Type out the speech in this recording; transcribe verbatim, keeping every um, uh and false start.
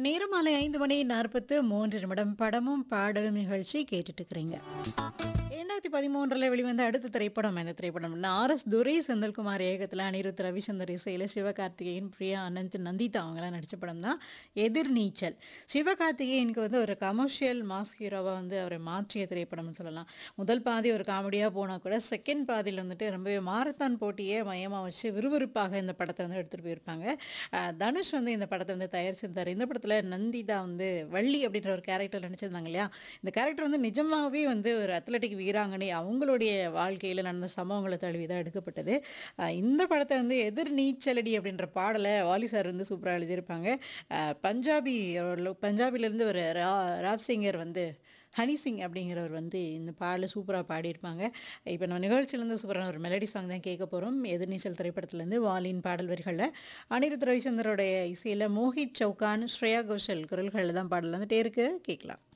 நேரம் மாலை ஐந்து மணி நாற்பத்து மூன்று நிமிடம். படமும் பாடலும் நிகழ்ச்சி கேட்டுட்டு இருக்கிறீங்க. இரண்டாயிரத்தி பதிமூன்றில் வெளிவந்த அடுத்த திரைப்படம் என்ன திரைப்படம்னா ஆர் எஸ் துரை, செந்தில்குமார் இயக்கத்தில் அனிருத் ரவிச்சந்தர் இசையில் சிவகார்த்திகேயன், பிரியா அனந்த், நந்திதா அவங்களாம் நடித்த படம் தான் எதிர்நீச்சல். சிவகார்த்திகேயனுக்கு வந்து ஒரு கமர்ஷியல் மாஸ் ஹீரோவாக வந்து அவரை மாற்றிய திரைப்படம்னு சொல்லலாம். முதல் பாதி ஒரு காமெடியாக போனால் கூட செகண்ட் பாதியில் வந்துட்டு ரொம்பவே மாரத்தான் போட்டியே மையமாக வச்சு விறுவிறுப்பாக இந்த படத்தை வந்து எடுத்துகிட்டு போயிருப்பாங்க. அஹ் தனுஷ் வந்து இந்த படத்தை வந்து தயாரிச்சிருந்தார். இந்த படத்தில் நந்திதா வந்து வள்ளி அப்படின்ற ஒரு கேரக்டர் நடிச்சிருந்தாங்க இல்லையா. இந்த கேரக்டர் வந்து நிஜமாகவே வந்து ஒரு அத்லட்டிக் வீராங்கனை அவங்களுடைய வாழ்க்கையில் நடந்த சம்பவங்களை தழுவி தான் எடுக்கப்பட்டது. அஹ் இந்த படத்தை வந்து எதிர் நீச்சலடி அப்படின்ற பாடலை வாலி சார் வந்து சூப்பராக எழுதியிருப்பாங்க. அஹ் பஞ்சாபி ஒரு- பஞ்சாபிலேருந்து ஒரு ரா ராப் சிங்கர் வந்து ஹனி சிங் அப்படிங்கிறவர் வந்து இந்த பாடலை சூப்பராக பாடியிருப்பாங்க. இப்போ நம்ம நிகழ்ச்சியிலேருந்து சூப்பரான ஒரு மெலடி சாங் தான் கேட்க போகிறோம். எதிர்நீச்சல் திரைப்படத்துலேருந்து வாலின் பாடல் வரிகளில் அனிருத் ரவிச்சந்தரோடைய இசையில் மோஹித் சௌகான், ஸ்ரேயா கோஷல் குரல்களில் தான் பாடல் வந்துட்டே இருக்கு. கேட்கலாம்.